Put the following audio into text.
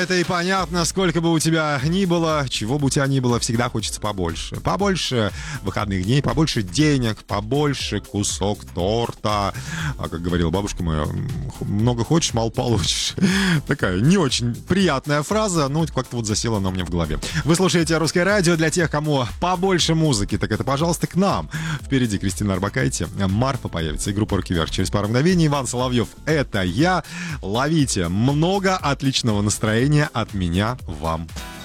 это и понятно. Сколько бы у тебя ни было, чего бы у тебя ни было, всегда хочется побольше. Побольше выходных дней, побольше денег, побольше кусок торта. А как говорила бабушка моя, много хочешь, мало получишь. Такая не очень приятная фраза, но как-то вот засела она у меня в голове. Вы слушаете «Русское радио». Для тех, кому побольше музыки, так это, пожалуйста, к нам. Впереди Кристина Орбакайте, Марфа появится и группа «Руки вверх». Через пару мгновений Иван Соловьев — это я. Ловите много отличного настроения от меня вам.